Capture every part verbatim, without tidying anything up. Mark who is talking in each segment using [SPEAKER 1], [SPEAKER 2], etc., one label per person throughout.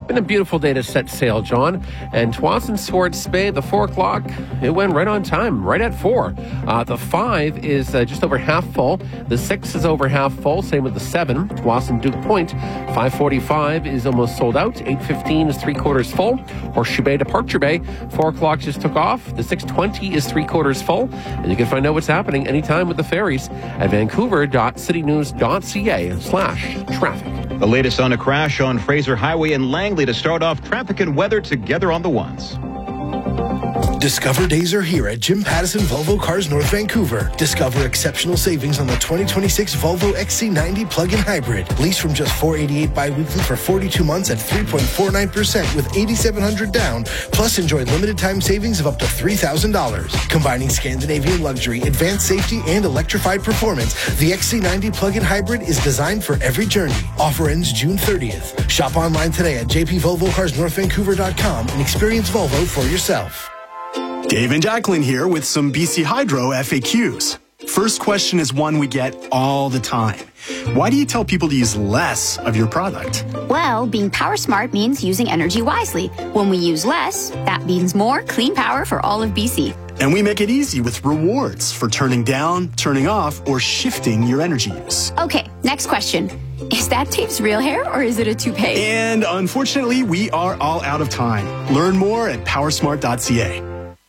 [SPEAKER 1] Been a beautiful day to set sail, John. And Tsawwassen Swords Bay, the four o'clock, it went right on time, right at four. Uh, the five is uh, just over half full. The six is over half full. Same with the seven. Tsawwassen Duke Point, five forty-five is almost sold out. eight fifteen is three quarters full. Horseshoe Bay, Departure Bay, four o'clock just took off. The six twenty is three quarters full. And you can find out what's happening anytime with the ferries at vancouver.citynews.ca slash traffic.
[SPEAKER 2] The latest on a crash on Fraser Highway in Langley to start off traffic and weather together on the ones.
[SPEAKER 3] Discover days are here at Jim Pattison Volvo Cars North Vancouver. Discover exceptional savings on the twenty twenty-six Volvo X C ninety plug-in hybrid. Lease from just four hundred eighty-eight dollars bi-weekly for forty-two months at three point four nine percent with eight thousand seven hundred dollars down. Plus enjoy limited time savings of up to three thousand dollars. Combining Scandinavian luxury, advanced safety, and electrified performance, the X C ninety plug-in hybrid is designed for every journey. Offer ends June thirtieth. Shop online today at j p volvo cars north vancouver dot com and experience Volvo for yourself.
[SPEAKER 4] Dave and Jacqueline here with some B C Hydro F A Qs. First question is one we get all the time. Why do you tell people to use less of your product?
[SPEAKER 5] Well, being power smart means using energy wisely. When we use less, that means more clean power for all of B C.
[SPEAKER 4] And we make it easy with rewards for turning down, turning off, or shifting your energy use.
[SPEAKER 5] Okay, next question. Is that Dave's real hair or is it a toupee?
[SPEAKER 4] And unfortunately, we are all out of time. Learn more at powersmart dot c a.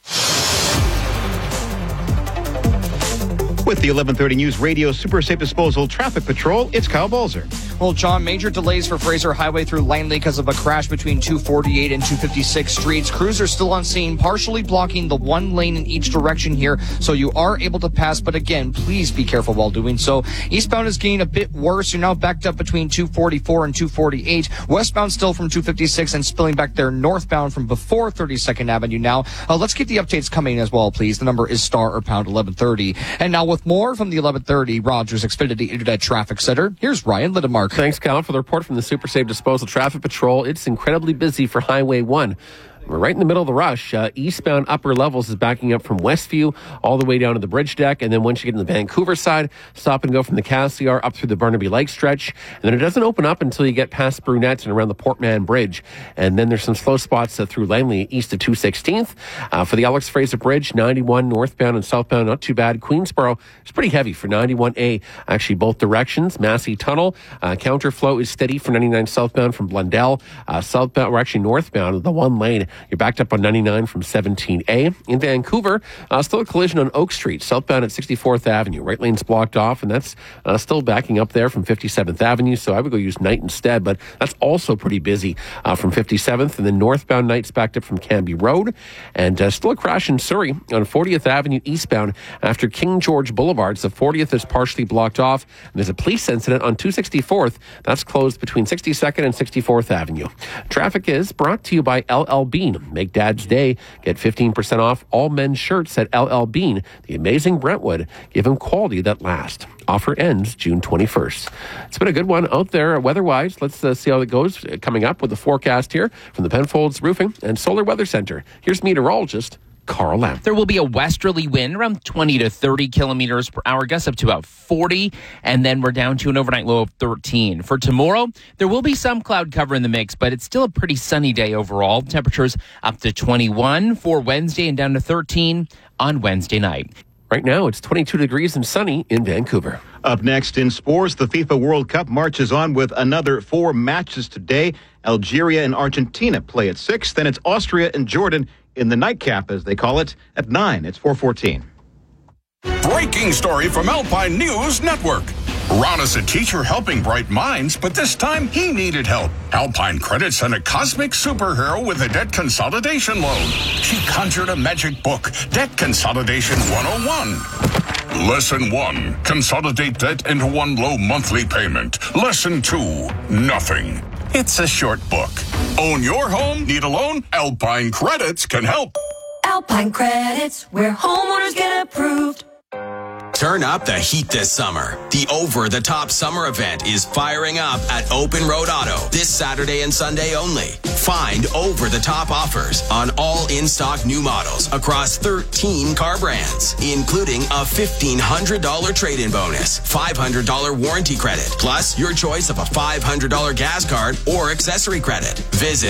[SPEAKER 2] With the eleven thirty News Radio Super Safe Disposal Traffic Patrol, it's Kyle Balzer.
[SPEAKER 6] Well, John, major delays for Fraser Highway through Langley because of a crash between two forty-eight and two fifty-six streets. Crews are still on scene, partially blocking the one lane in each direction here, so you are able to pass. But again, please be careful while doing so. Eastbound is getting a bit worse. You're now backed up between two forty-four and two forty-eight. Westbound still from two fifty-six and spilling back there northbound from before thirty-second Avenue now. Uh, let's keep the updates coming as well, please. The number is star or pound eleven thirty. And now with more from the eleven thirty Rogers Xfinity Internet Traffic Center, here's Ryan Littenmark.
[SPEAKER 1] Thanks, Cal, for the report from the Super Safe Disposal Traffic Patrol. It's incredibly busy for Highway one. We're right in the middle of the rush. Uh, eastbound upper levels is backing up from Westview all the way down to the bridge deck. And then once you get in the Vancouver side, stop and go from the Cassiar up through the Burnaby Lake stretch. And then it doesn't open up until you get past Brunette and around the Port Mann Bridge. And then there's some slow spots uh, through Langley east of two sixteenth. Uh, for the Alex Fraser Bridge, ninety-one northbound and southbound, not too bad. Queensboro is pretty heavy for ninety-one A, actually both directions. Massey Tunnel, uh, counterflow is steady for ninety-nine southbound from Blundell. Uh, southbound, or actually northbound, the one lane. You're backed up on ninety-nine from seventeen A. In Vancouver, uh, still a collision on Oak Street, southbound at sixty-fourth Avenue. Right lane's blocked off, and that's uh, still backing up there from fifty-seventh Avenue, so I would go use Knight instead, but that's also pretty busy uh, from fifty-seventh. And then northbound Knight's backed up from Canby Road. And uh, still a crash in Surrey on fortieth Avenue eastbound after King George Boulevard. So fortieth is partially blocked off. And there's a police incident on two sixty-fourth. That's closed between sixty-second and sixty-fourth Avenue. Traffic is brought to you by L L Bean. Make Dad's Day. Get fifteen percent off all men's shirts at L L Bean. The amazing Brentwood. Give him quality that lasts. Offer ends June twenty-first. It's been a good one out there weather-wise. Let's uh, see how it goes coming up with the forecast here from the Penfolds Roofing and Solar Weather Center. Here's meteorologist Carl Lamb.
[SPEAKER 7] There will be a westerly wind around twenty to thirty kilometers per hour, gusts up to about forty, and then we're down to an overnight low of thirteen. For tomorrow, there will be some cloud cover in the mix, but it's still a pretty sunny day overall. Temperatures up to twenty-one for Wednesday and down to thirteen on Wednesday night.
[SPEAKER 1] Right now, it's twenty-two degrees and sunny in Vancouver.
[SPEAKER 2] Up next in sports, the FIFA World Cup marches on with another four matches today. Algeria and Argentina play at six. Then it's Austria and Jordan in the nightcap, as they call it, at nine. It's four fourteen.
[SPEAKER 8] Breaking story from Alpine News Network. Ron is a teacher helping bright minds, but this time he needed help. Alpine Credit sent a cosmic superhero with a debt consolidation loan. She conjured a magic book, Debt Consolidation one oh one. Lesson one, consolidate debt into one low monthly payment. Lesson two, nothing. It's a short book. Own your home? Need a loan? Alpine Credits can help.
[SPEAKER 9] Alpine Credits, where homeowners get approved.
[SPEAKER 10] Turn up the heat this summer. The over-the-top summer event is firing up at Open Road Auto this Saturday and Sunday only. Find over-the-top offers on all in-stock new models across thirteen car brands, including a fifteen hundred dollars trade-in bonus, five hundred dollars warranty credit, plus your choice of a five hundred dollars gas card or accessory credit. Visit